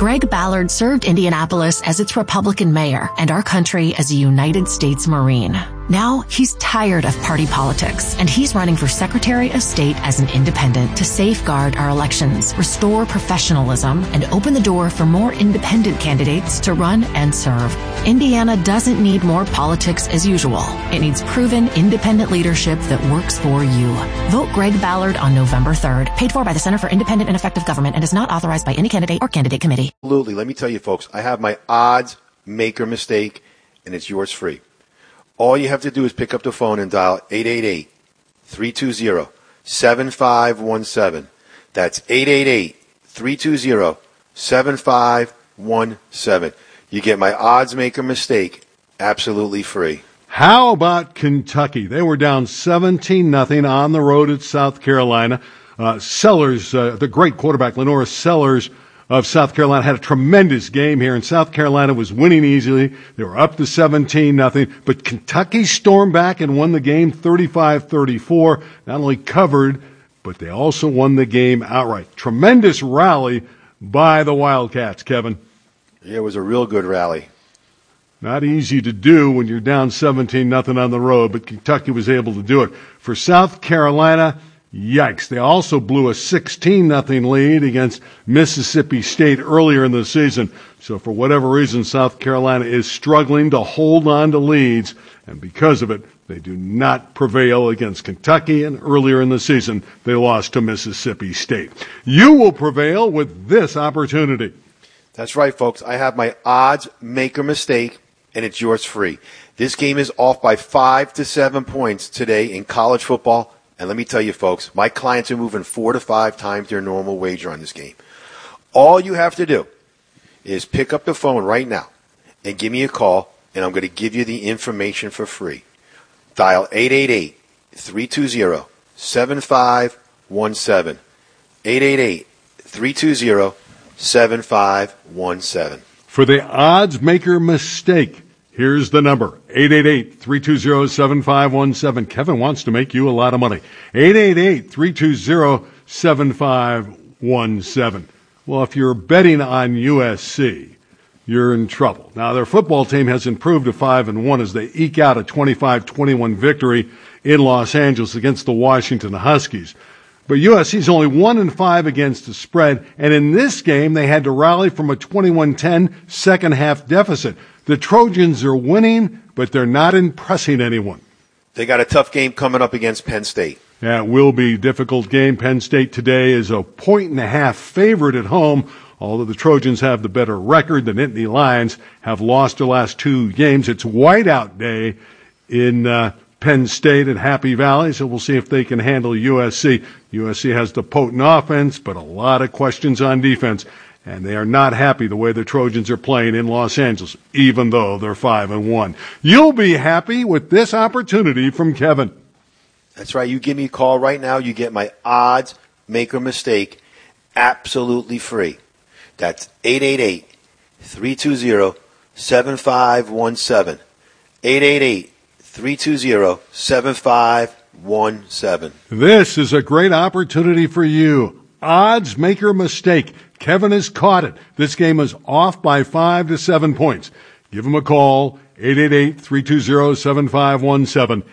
Greg Ballard served Indianapolis as its Republican mayor and our country as a United States Marine. Now he's tired of party politics, and he's running for Secretary of State as an independent to safeguard our elections, restore professionalism, and open the door for more independent candidates to run and serve. Indiana doesn't need more politics as usual. It needs proven independent leadership that works for you. Vote Greg Ballard on November 3rd. Paid for by the Center for Independent and Effective Government and is not authorized by any candidate or candidate committee. Absolutely. Let me tell you, folks, I have my odds maker mistake, and it's yours free. All you have to do is pick up the phone and dial 888-320-7517. That's 888-320-7517. You get my odds maker mistake absolutely free. How about Kentucky? They were down 17-0 on the road at South Carolina. Sellers, the great quarterback, Lenora Sellers of South Carolina, had a tremendous game here, and South Carolina was winning easily. They were up to 17-0, but Kentucky stormed back and won the game 35-34. Not only covered, but they also won the game outright. Tremendous rally by the Wildcats, Kevin. Yeah, it was a real good rally. Not easy to do when you're down 17-0 on the road, but Kentucky was able to do it. For South Carolina, yikes. They also blew a 16-0 lead against Mississippi State earlier in the season. So for whatever reason, South Carolina is struggling to hold on to leads, and because of it, they do not prevail against Kentucky, and earlier in the season, they lost to Mississippi State. You will prevail with this opportunity. That's right, folks. I have my odds maker mistake, and it's yours free. This game is off by 5 to 7 points today in college football. And let me tell you, folks, my clients are moving 4 to 5 times their normal wager on this game. All you have to do is pick up the phone right now and give me a call, and I'm going to give you the information for free. Dial 888-320-7517. 888-320-7517. For the odds maker mistake, here's the number, 888-320-7517. Kevin wants to make you a lot of money. 888-320-7517. Well, if you're betting on USC, you're in trouble. Now, their football team has improved to 5-1 as they eke out a 25-21 victory in Los Angeles against the Washington Huskies. But USC's only 1-5 against the spread, and in this game, they had to rally from a 21-10 second-half deficit. The Trojans are winning, but they're not impressing anyone. They got a tough game coming up against Penn State. Yeah, it will be a difficult game. Penn State today is a 1.5 favorite at home, although the Trojans have the better record. The Nittany Lions have lost their last 2 games. It's whiteout day in Penn State at Happy Valley, so we'll see if they can handle USC. USC has the potent offense, but a lot of questions on defense, and they are not happy the way the Trojans are playing in Los Angeles, even though they're 5-1. You'll be happy with this opportunity from Kevin. That's right. You give me a call right now, you get my odds maker mistake absolutely free. That's 888-320-7517. 888-320-7517. This is a great opportunity for you. Odds maker mistake. Kevin has caught it. This game is off by 5 to 7 points. Give him a call, 888-320-7517.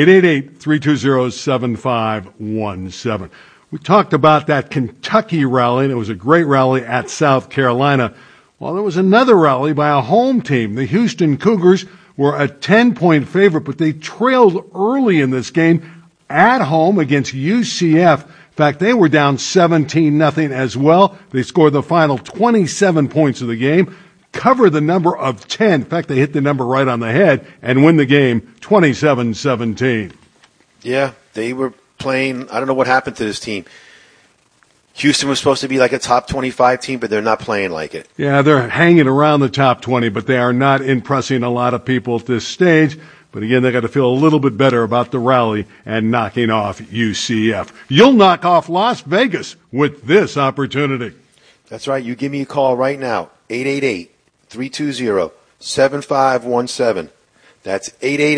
888-320-7517. We talked about that Kentucky rally, and it was a great rally at South Carolina. Well, there was another rally by a home team. The Houston Cougars were a 10-point favorite, but they trailed early in this game at home against UCF. In fact, they were down 17-0 as well. They scored the final 27 points of the game, cover the number of 10. In fact, they hit the number right on the head and win the game 27-17. Yeah, they were playing. I don't know what happened to this team. Houston was supposed to be like a top 25 team, but they're not playing like it. Yeah, they're hanging around the top 20, but they are not impressing a lot of people at this stage. But again, they got to feel a little bit better about the rally and knocking off UCF. You'll knock off Las Vegas with this opportunity. That's right. You give me a call right now, 888-320-7517. That's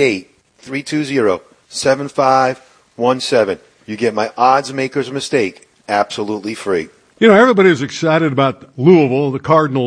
888-320-7517. You get my odds maker's mistake absolutely free. You know, everybody is excited about Louisville, the Cardinals.